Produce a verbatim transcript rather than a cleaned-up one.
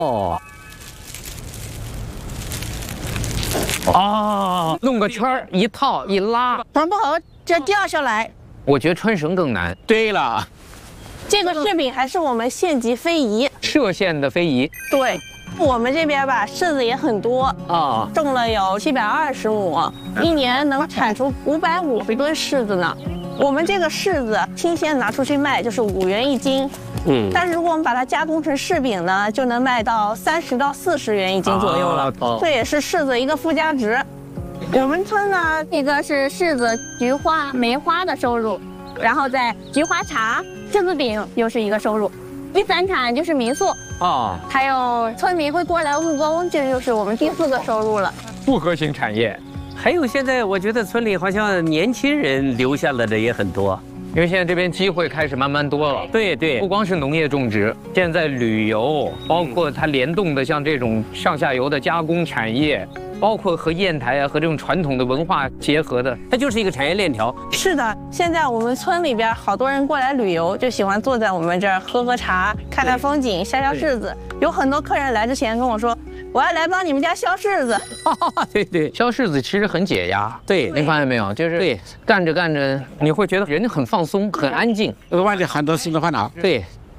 哦。哦，弄个圈儿一套一拉， 传不好这掉下来。 我觉得穿绳更难。 对了， 这个柿饼还是我们县级非遗， 歙县的非遗。 对，我们这边吧柿子也很多啊， 种了有七百二十亩，一年能产出五百五十吨柿子呢。我们这个柿子新鲜拿出去卖就是五元一斤，嗯，但是如果我们把它加工成柿饼呢，就能卖到三十到四十元一斤左右了。啊、这也是柿子一个附加值。我们村呢， 这个是柿子、菊花、梅花的收入，然后在菊花茶、柿子饼又是一个收入。第三产就是民宿啊，还有村民会过来务工，这就是我们第四个收入了。 复合型产业。 还有现在我觉得村里好像年轻人留下来的也很多， 因为现在这边机会开始慢慢多了。 对对， 不光是农业种植，现在旅游，包括它联动的像这种上下游的加工产业，包括和砚台啊和这种传统的文化结合的， 它就是一个产业链条。 是的，现在我们村里边好多人过来旅游，就喜欢坐在我们这儿喝喝茶、看看风景、削削柿子。有很多客人来之前跟我说，我要来帮你们家削柿子。 对对，削柿子其实很解压。 对， 你发现没有？就是对，干着干着，你会觉得人很放松，很安静。 额外的很多新的烦恼。 对，